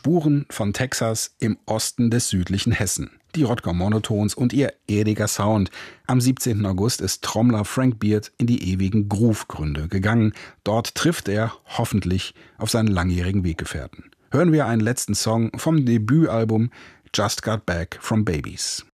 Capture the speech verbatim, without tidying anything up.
Spuren von Texas im Osten des südlichen Hessen. Die Rodger Monotones und ihr erdiger Sound. Am siebzehnten August ist Trommler Frank Beard in die ewigen Groove-Gründe gegangen. Dort trifft er hoffentlich auf seinen langjährigen Weggefährten. Hören wir einen letzten Song vom Debütalbum Just Got Back from Babies.